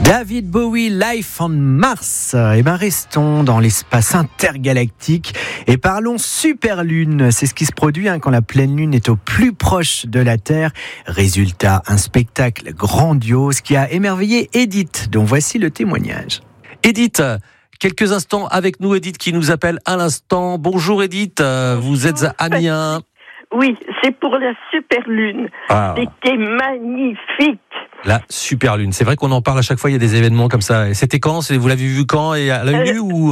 David Bowie, Life on Mars. Eh ben, restons dans l'espace intergalactique et parlons superlune. C'est ce qui se produit quand la pleine lune est au plus proche de la Terre. Résultat, un spectacle grandiose qui a émerveillé Edith, dont voici le témoignage. Edith, quelques instants avec nous, Edith qui nous appelle à l'instant. Bonjour Edith, vous êtes à Amiens. Oui, c'est pour la superlune. Ah. C'était magnifique. La superlune, c'est vrai qu'on en parle à chaque fois, il y a des événements comme ça. Et c'était quand ? Vous l'avez vu quand et à l'œil nu ou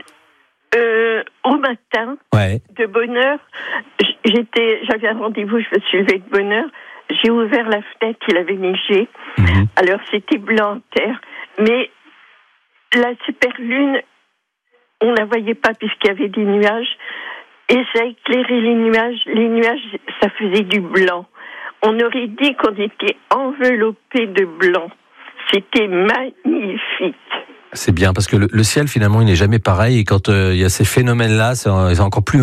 au matin, ouais. De bonne heure. J'avais un rendez-vous, je me suis levée de bonne heure. J'ai ouvert la fenêtre, il avait neigé. Mm-hmm. Alors c'était blanc en terre. Mais la superlune, on la voyait pas puisqu'il y avait des nuages. Et ça éclairait les nuages. Les nuages, ça faisait du blanc. On aurait dit qu'on était enveloppé de blanc. C'était magnifique. C'est bien parce que le ciel finalement il n'est jamais pareil et quand il y a ces phénomènes-là, c'est encore plus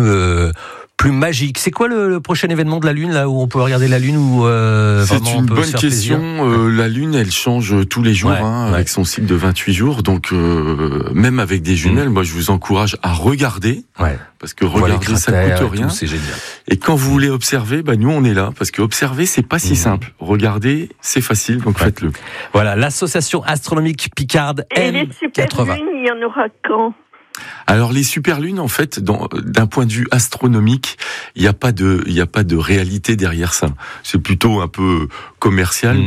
magique. C'est quoi le prochain événement de la Lune là où on peut regarder la Lune ou c'est une bonne question. La Lune, elle change tous les jours avec son cycle de 28 jours. Donc même avec des jumelles, moi je vous encourage à regarder parce que regarder ça coûte rien. C'est génial. Et quand vous voulez observer, nous on est là parce que observer c'est pas si simple. Regarder c'est facile, donc faites-le. Voilà, l'association astronomique Picarde M80. Et les superlunes, il y en aura quand ? Alors les superlunes, en fait, d'un point de vue astronomique, il n'y a pas de réalité derrière ça. C'est plutôt un peu commercial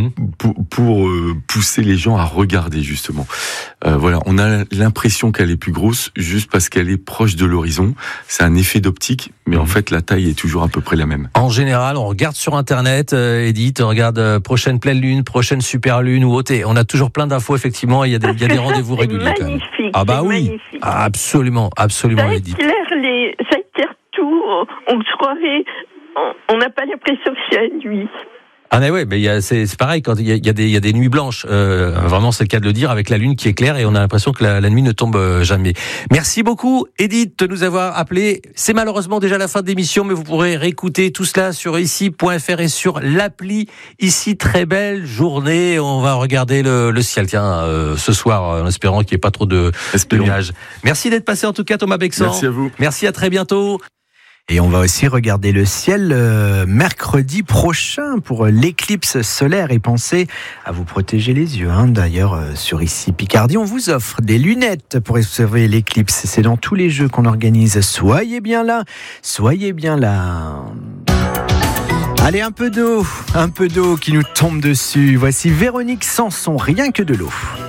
pour pousser les gens à regarder justement. Voilà, on a l'impression qu'elle est plus grosse juste parce qu'elle est proche de l'horizon. C'est un effet d'optique, mais en fait la taille est toujours à peu près la même. En général, on regarde sur Internet, Edith, on regarde prochaine pleine lune, prochaine superlune ou autre. On a toujours plein d'infos effectivement. Il y a des rendez-vous réguliers. C'est magnifique. Ah bah oui. Magnifique. Absolument, Edith. Ça éclaire tout. On se croirait. On n'a pas l'impression que c'est la nuit. Ah mais ouais, c'est pareil quand il y a des nuits blanches. Vraiment, c'est le cas de le dire avec la lune qui éclaire et on a l'impression que la nuit ne tombe jamais. Merci beaucoup, Edith, de nous avoir appelé. C'est malheureusement déjà la fin de l'émission, mais vous pourrez réécouter tout cela sur ici.fr et sur l'appli. Ici, très belle journée. On va regarder le ciel. Tiens, ce soir, en espérant qu'il n'y ait pas trop de nuages. Merci d'être passé en tout cas, Thomas Bexan. Merci à vous. Merci, à très bientôt. Et on va aussi regarder le ciel mercredi prochain pour l'éclipse solaire et pensez à vous protéger les yeux. D'ailleurs, sur Ici Picardie, on vous offre des lunettes pour observer l'éclipse. C'est dans tous les jeux qu'on organise. Soyez bien là, soyez bien là. Allez, un peu d'eau qui nous tombe dessus. Voici Véronique Sanson, rien que de l'eau.